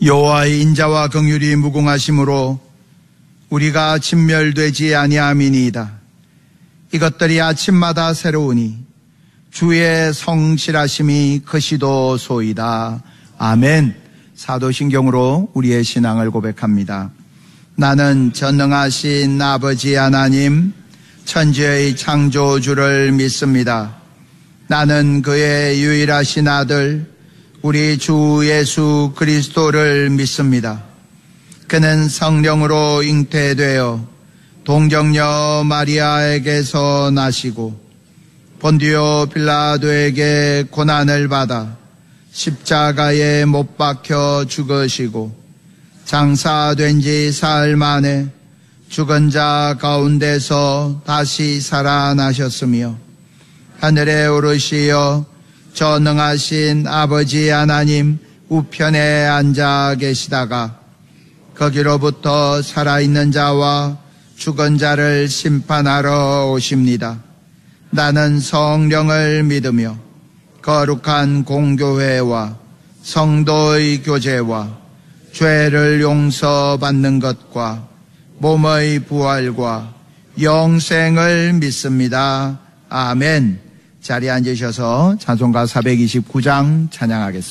여호와의 인자와 긍휼이 무궁하심으로 우리가 진멸되지 아니함이니이다. 이것들이 아침마다 새로우니 주의 성실하심이 크시도소이다. 아멘. 사도신경으로 우리의 신앙을 고백합니다. 나는 전능하신 아버지 하나님, 천지의 창조주를 믿습니다. 나는 그의 유일하신 아들 우리 주 예수 그리스도를 믿습니다. 그는 성령으로 잉태되어 동정녀 마리아에게서 나시고 본디오 빌라도에게 고난을 받아 십자가에 못 박혀 죽으시고 장사된 지 사흘 만에 죽은 자 가운데서 다시 살아나셨으며 하늘에 오르시어 전능하신 아버지 하나님 우편에 앉아 계시다가 거기로부터 살아있는 자와 죽은 자를 심판하러 오십니다. 나는 성령을 믿으며 거룩한 공교회와 성도의 교제와 죄를 용서받는 것과 몸의 부활과 영생을 믿습니다. 아멘. 자리에 앉으셔서 찬송가 429장 찬양하겠습니다.